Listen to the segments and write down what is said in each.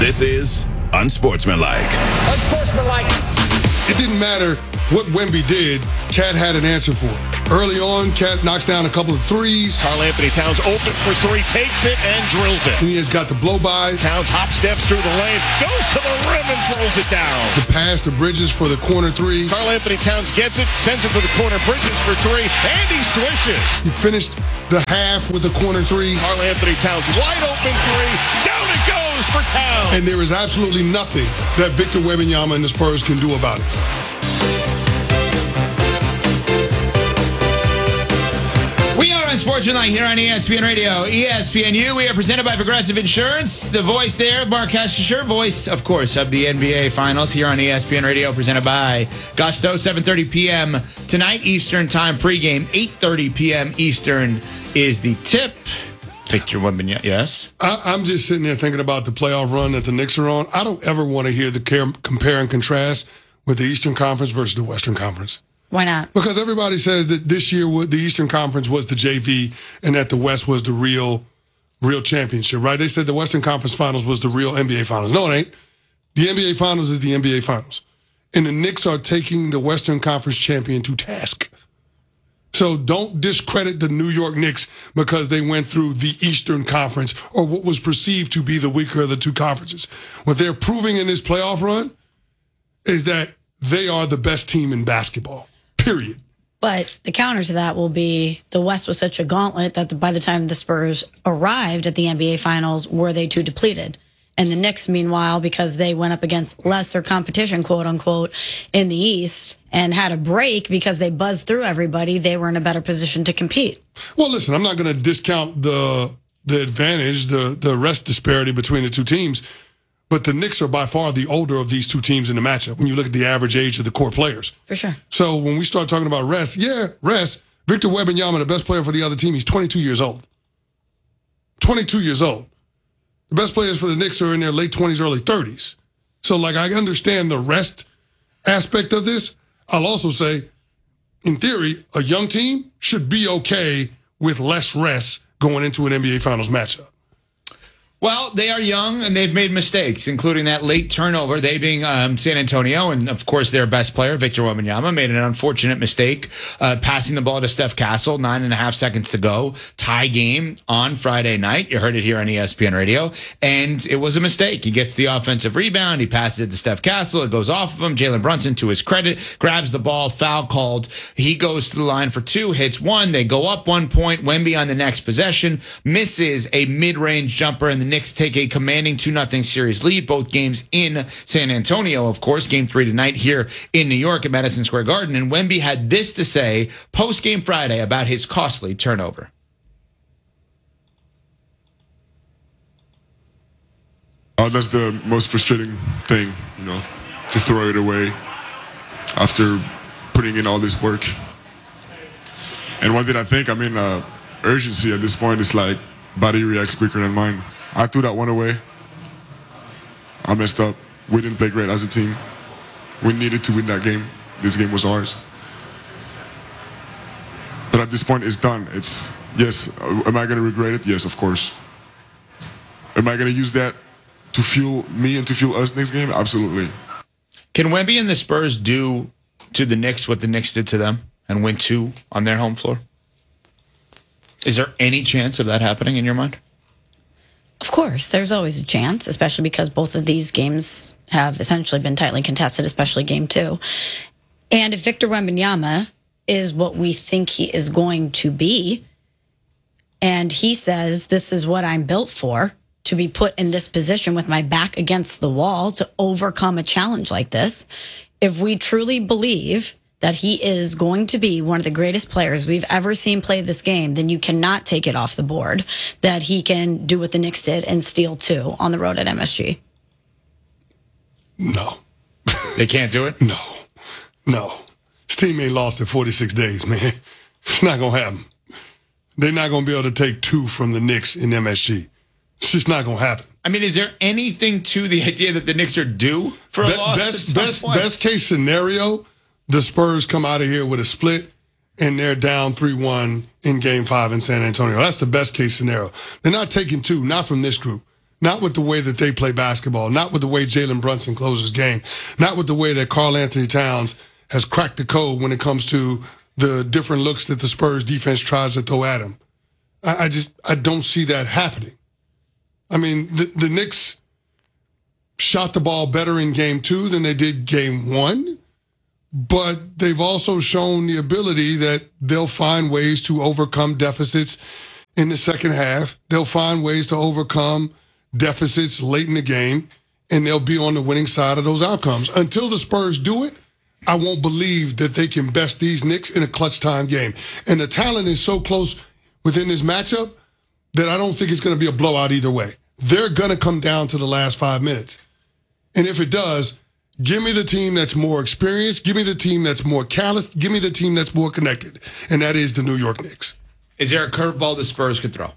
This is Unsportsmanlike. Unsportsmanlike. It didn't matter what Wemby did, Cat had an answer for it. Early on, Cat knocks down a couple of threes. Karl-Anthony Towns open for three, takes it, and drills it. And he has got the blow-by. Towns hop steps through the lane, goes to the rim and throws it down. The pass to Bridges for the corner three. Karl-Anthony Towns gets it, sends it to the corner, Bridges for three, and he swishes. He finished the half with a corner three. Karl-Anthony Towns, wide open three, down it goes for Towns. And there is absolutely nothing that Victor Wembanyama and the Spurs can do about it. We are Unsportsmanlike here on ESPN Radio, ESPNU. We are presented by Progressive Insurance. The voice there, Mark Hestisher, voice, of course, of the NBA Finals here on ESPN Radio, presented by Gusto, 7:30 p.m. tonight, Eastern Time pregame, 8:30 p.m. Eastern is the tip. Victor Wembanyama, yes? I'm just sitting there thinking about the playoff run that the Knicks are on. I don't ever want to hear the compare and contrast with the Eastern Conference versus the Western Conference. Why not? Because everybody says that this year the Eastern Conference was the JV and that the West was the real championship, right? They said the Western Conference Finals was the real NBA Finals. No, it ain't. The NBA Finals is the NBA Finals. And the Knicks are taking the Western Conference champion to task. So don't discredit the New York Knicks because they went through the Eastern Conference or what was perceived to be the weaker of the two conferences. What they're proving in this playoff run is that they are the best team in basketball. Period. But the counter to that will be the West was such a gauntlet that by the time the Spurs arrived at the NBA Finals, were they too depleted? And the Knicks, meanwhile, because they went up against lesser competition, quote unquote, in the East and had a break because they buzzed through everybody, they were in a better position to compete. Well, listen, I'm not going to discount the advantage, the rest disparity between the two teams. But the Knicks are by far the older of these two teams in the matchup when you look at the average age of the core players. For sure. So when we start talking about rest, Victor Wembanyama, the best player for the other team, he's 22 years old. 22 years old. The best players for the Knicks are in their late 20s, early 30s. So, I understand the rest aspect of this. I'll also say, in theory, a young team should be okay with less rest going into an NBA Finals matchup. Well, they are young, and they've made mistakes, including that late turnover, they being San Antonio, and, of course, their best player, Victor Wembanyama, made an unfortunate mistake, passing the ball to Steph Castle, 9.5 seconds to go, tie game on Friday night. You heard it here on ESPN Radio, and it was a mistake. He gets the offensive rebound. He passes it to Steph Castle. It goes off of him. Jalen Brunson, to his credit, grabs the ball, foul called. He goes to the line for two, hits one. They go up 1 point. Wemby on the next possession misses a mid-range jumper, and the Knicks take a commanding 2-0 series lead. Both games in San Antonio, of course. Game 3 tonight here in New York at Madison Square Garden. And Wemby had this to say post-game Friday about his costly turnover. That's the most frustrating thing, to throw it away after putting in all this work. And what did I think? Urgency at this point is like body reacts quicker than mind. I threw that one away. I messed up. We didn't play great as a team. We needed to win that game. This game was ours. But at this point, it's done. Yes, am I going to regret it? Yes, of course. Am I going to use that to fuel me and to fuel us next game? Absolutely. Can Wemby and the Spurs do to the Knicks what the Knicks did to them and win 2 on their home floor? Is there any chance of that happening in your mind? Of course, there's always a chance, especially because both of these games have essentially been tightly contested, especially game 2. And if Victor Wembanyama is what we think he is going to be, and he says, this is what I'm built for, to be put in this position with my back against the wall to overcome a challenge like this, if we truly believe that he is going to be one of the greatest players we've ever seen play this game, then you cannot take it off the board that he can do what the Knicks did and steal 2 on the road at MSG. No. They can't do it? No. His team ain't lost in 46 days, man. It's not going to happen. They're not going to be able to take 2 from the Knicks in MSG. It's just not going to happen. Is there anything to the idea that the Knicks are due for a loss? Best case scenario, the Spurs come out of here with a split and they're down 3-1 in Game 5 in San Antonio. That's the best case scenario. They're not taking 2, not from this group. Not with the way that they play basketball, not with the way Jalen Brunson closes game, not with the way that Karl Anthony Towns has cracked the code when it comes to the different looks that the Spurs defense tries to throw at him. I don't see that happening. I mean, the Knicks shot the ball better in game 2 than they did game 1, but they've also shown the ability that they'll find ways to overcome deficits in the second half. They'll find ways to overcome deficits late in the game, and they'll be on the winning side of those outcomes. Until the Spurs do it, I won't believe that they can best these Knicks in a clutch time game. And the talent is so close within this matchup that I don't think it's going to be a blowout either way. They're going to come down to the last 5 minutes. And if it does, give me the team that's more experienced, give me the team that's more calloused, give me the team that's more connected, and that is the New York Knicks. Is there a curveball the Spurs could throw?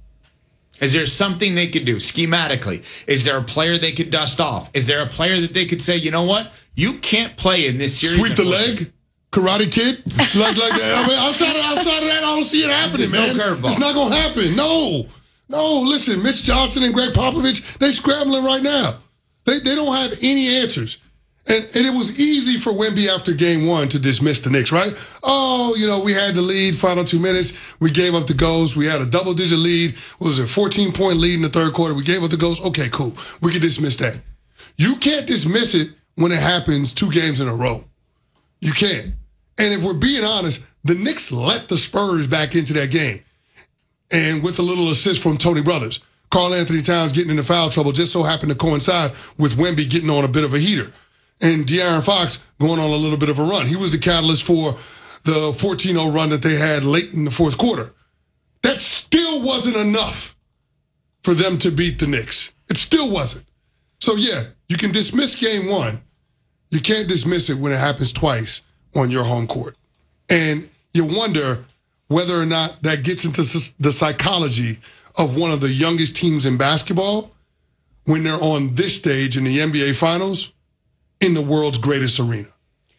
Is there something they could do schematically? Is there a player they could dust off? Is there a player that they could say, you know what? You can't play in this series. Sweep the leg? Karate Kid? like that. I mean, outside of that, I don't see it happening, man. No curveball. It's not going to happen. No, listen, Mitch Johnson and Greg Popovich, they scrambling right now. They don't have any answers. And it was easy for Wemby after game 1 to dismiss the Knicks, right? Oh, we had the lead, final 2 minutes. We gave up the goals. We had a double-digit lead. What was it, 14-point lead in the third quarter. We gave up the goals. Okay, cool. We can dismiss that. You can't dismiss it when it happens 2 games in a row. You can't. And if we're being honest, the Knicks let the Spurs back into that game. And with a little assist from Tony Brothers, Karl Anthony Towns getting into foul trouble just so happened to coincide with Wemby getting on a bit of a heater. And De'Aaron Fox going on a little bit of a run. He was the catalyst for the 14-0 run that they had late in the fourth quarter. That still wasn't enough for them to beat the Knicks. It still wasn't. So, yeah, you can dismiss game 1. You can't dismiss it when it happens twice on your home court. And you wonder whether or not that gets into the psychology of one of the youngest teams in basketball when they're on this stage in the NBA Finals in the world's greatest arena.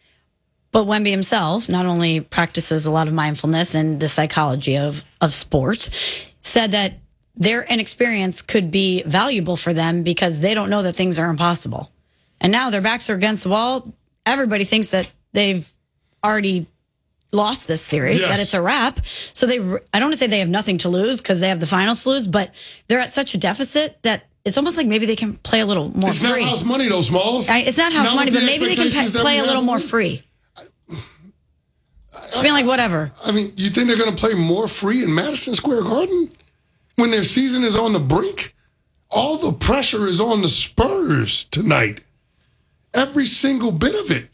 But Wemby himself not only practices a lot of mindfulness and the psychology of sport, said that their inexperience could be valuable for them because they don't know that things are impossible. And now their backs are against the wall. Everybody thinks that they've already lost this series, that it's a wrap. So I don't want to say they have nothing to lose because they have the finals to lose, but they're at such a deficit that it's almost like maybe they can play a little more it's free. It's not house money, though, Smalls. It's not house money, but maybe they can play a little more free. Just being like, whatever. I mean, you think they're going to play more free in Madison Square Garden when their season is on the brink? All the pressure is on the Spurs tonight. Every single bit of it.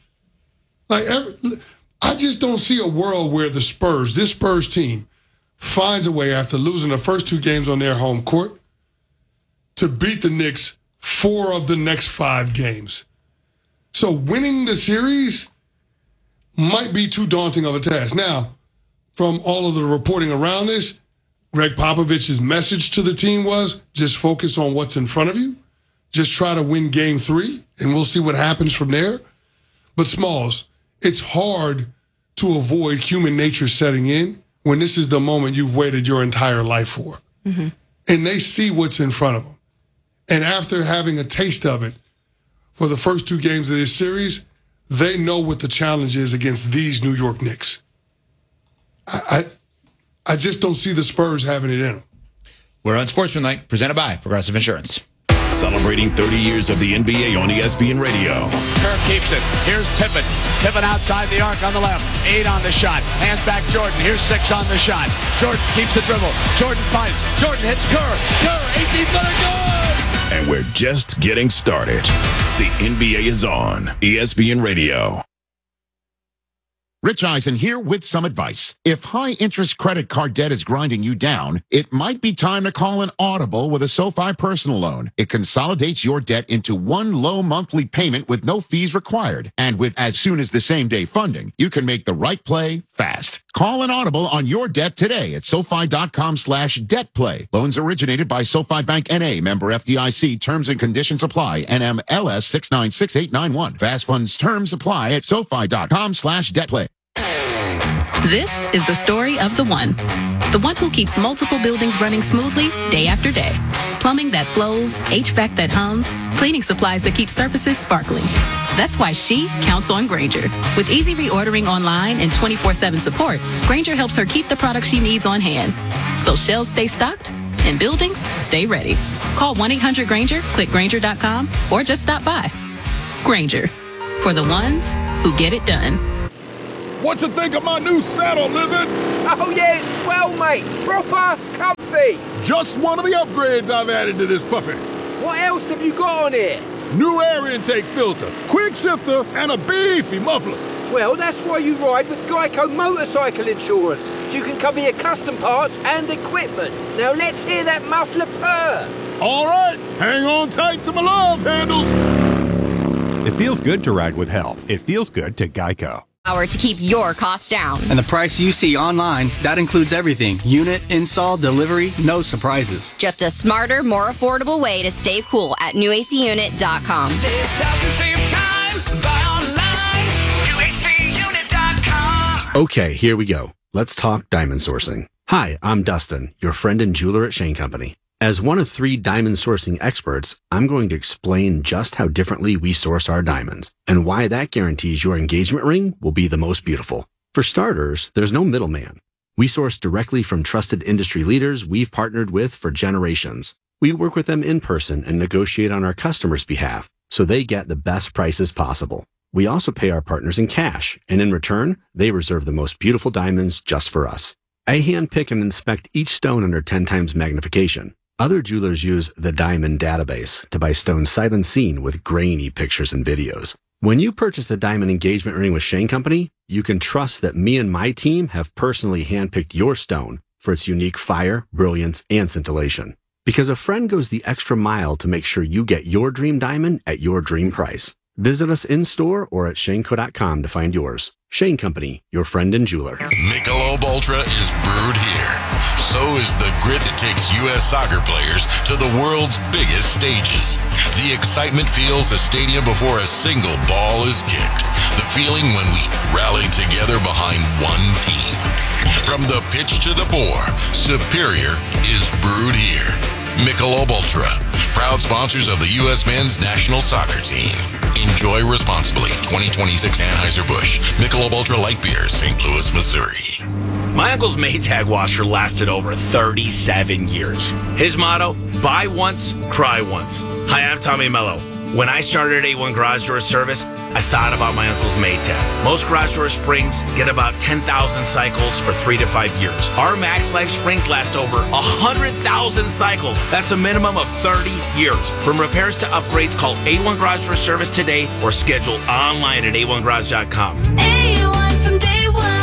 I just don't see a world where this Spurs team, finds a way after losing the first 2 games on their home court to beat the Knicks 4 of the next 5 games. So winning the series might be too daunting of a task. Now, from all of the reporting around this, Greg Popovich's message to the team was just focus on what's in front of you. Just try to win game 3, and we'll see what happens from there. But Smalls, it's hard to avoid human nature setting in when this is the moment you've waited your entire life for. Mm-hmm. And they see what's in front of them. And after having a taste of it for the first 2 games of this series, they know what the challenge is against these New York Knicks. I just don't see the Spurs having it in them. We're on Sportsmanlike, presented by Progressive Insurance. Celebrating 30 years of the NBA on ESPN Radio. Kerr keeps it. Here's Pippen. Pippen outside the arc on the left. 8 on the shot. Hands back Jordan. Here's 6 on the shot. Jordan keeps the dribble. Jordan fights. Jordan hits Kerr. Kerr, 18's gonna go! And we're just getting started. The NBA is on ESPN Radio. Rich Eisen here with some advice. If high-interest credit card debt is grinding you down, it might be time to call an audible with a SoFi personal loan. It consolidates your debt into one low monthly payment with no fees required. And with as soon as the same-day funding, you can make the right play fast. Call an audible on your debt today at SoFi.com/debtplay. Loans originated by SoFi Bank N.A., member FDIC. Terms and conditions apply. NMLS 696891. Fast funds terms apply at SoFi.com/debtplay. This is the story of the one who keeps multiple buildings running smoothly day after day. Plumbing that flows, HVAC that hums, cleaning supplies that keep surfaces sparkling. That's why she counts on Grainger. With easy reordering online and 24/7 support, Grainger helps her keep the products she needs on hand. So shelves stay stocked and buildings stay ready. Call 1-800-GRAINGER, click Grainger.com, or just stop by. Grainger, for the ones who get it done. What you think of my new saddle, Lizard? Oh yeah, it's swell, mate. Proper comfy. Just one of the upgrades I've added to this puppy. What else have you got on here? New air intake filter, quick shifter, and a beefy muffler. Well, that's why you ride with Geico Motorcycle Insurance, so you can cover your custom parts and equipment. Now let's hear that muffler purr. All right, hang on tight to my love handles. It feels good to ride with help. It feels good to Geico. To keep your costs down. And the price you see online, that includes everything. Unit, install, delivery, no surprises. Just a smarter, more affordable way to stay cool at newacunit.com. Save thousands, save time, buy online, newacunit.com. Okay, here we go. Let's talk diamond sourcing. Hi, I'm Dustin, your friend and jeweler at Shane Company. As one of 3 diamond sourcing experts, I'm going to explain just how differently we source our diamonds and why that guarantees your engagement ring will be the most beautiful. For starters, there's no middleman. We source directly from trusted industry leaders we've partnered with for generations. We work with them in person and negotiate on our customers' behalf so they get the best prices possible. We also pay our partners in cash, and in return, they reserve the most beautiful diamonds just for us. I handpick and inspect each stone under 10 times magnification. Other jewelers use the Diamond Database to buy stones sight unseen with grainy pictures and videos. When you purchase a diamond engagement ring with Shane Company, you can trust that me and my team have personally handpicked your stone for its unique fire, brilliance, and scintillation. Because a friend goes the extra mile to make sure you get your dream diamond at your dream price. Visit us in-store or at shaneco.com to find yours. Shane Company, your friend and jeweler. Michelob Ultra is brewed here. So is the grit that takes U.S. soccer players to the world's biggest stages. The excitement fills a stadium before a single ball is kicked. The feeling when we rally together behind one team. From the pitch to the bore, Superior is brewed here. Michelob Ultra, proud sponsors of the U.S. men's national soccer team. Enjoy responsibly. 2026 Anheuser-Busch. Michelob Ultra Light Beer, St. Louis, Missouri. My uncle's Maytag washer lasted over 37 years. His motto, buy once, cry once. Hi, I'm Tommy Mello. When I started A1 Garage Door Service, I thought about my uncle's Maytag. Most garage door springs get about 10,000 cycles for 3 to 5 years. Our Max Life springs last over 100,000 cycles. That's a minimum of 30 years. From repairs to upgrades, call A1 Garage Door Service today or schedule online at a1garage.com. A1 from day one.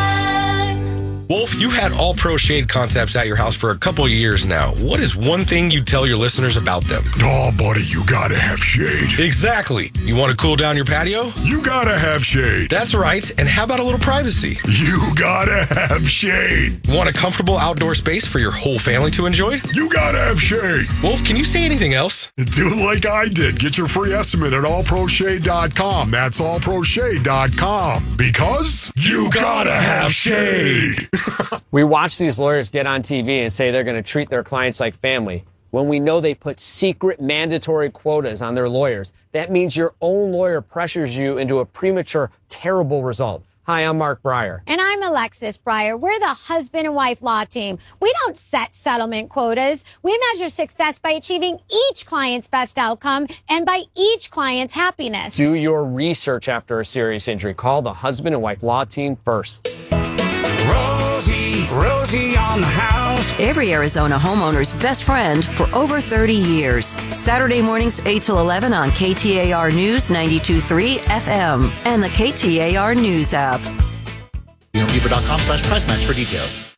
Wolf, you've had All Pro Shade Concepts at your house for a couple of years now. What is one thing you'd tell your listeners about them? Oh, buddy, you gotta have shade. Exactly. You want to cool down your patio? You gotta have shade. That's right. And how about a little privacy? You gotta have shade. Want a comfortable outdoor space for your whole family to enjoy? You gotta have shade. Wolf, can you say anything else? Do it like I did. Get your free estimate at allproshade.com. That's allproshade.com. Because you gotta have shade. We watch these lawyers get on TV and say they're going to treat their clients like family when we know they put secret mandatory quotas on their lawyers. That means your own lawyer pressures you into a premature, terrible result. Hi, I'm Mark Breyer. And I'm Alexis Breyer. We're the husband and wife law team. We don't set settlement quotas. We measure success by achieving each client's best outcome and by each client's happiness. Do your research after a serious injury. Call the husband and wife law team first. Rosie on the house. Every Arizona homeowner's best friend for over 30 years. Saturday mornings 8 till 11 on KTAR News 92.3 FM and the KTAR News app. HomeDepot.com/price match for details.